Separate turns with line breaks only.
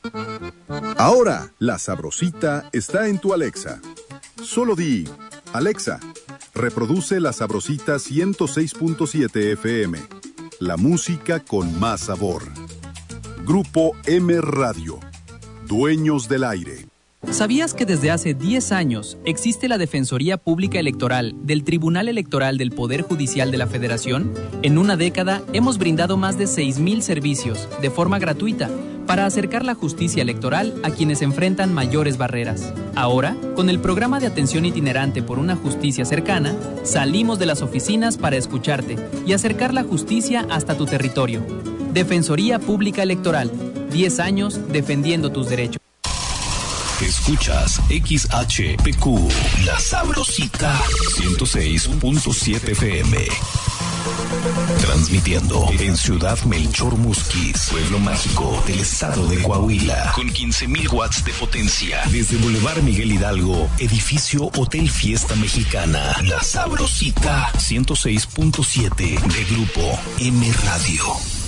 Ahora, La Sabrosita está en tu Alexa. Solo di, Alexa, reproduce La Sabrosita 106.7 FM. La música con más sabor. Grupo M Radio. Dueños del aire.
¿Sabías que desde hace 10 años existe la Defensoría Pública Electoral del Tribunal Electoral del Poder Judicial de la Federación? En una década hemos brindado más de 6,000 servicios de forma gratuita para acercar la justicia electoral a quienes enfrentan mayores barreras. Ahora, con el programa de atención itinerante por una justicia cercana, salimos de las oficinas para escucharte y acercar la justicia hasta tu territorio. Defensoría Pública Electoral, 10 años defendiendo tus derechos.
Escuchas XHPQ, La Sabrosita, 106.7 FM. Transmitiendo en Ciudad Melchor Musquis, pueblo mágico del estado de Coahuila, con 15,000 watts de potencia. Desde Boulevard Miguel Hidalgo, edificio Hotel Fiesta Mexicana. La Sabrosita, 106.7 de Grupo M Radio.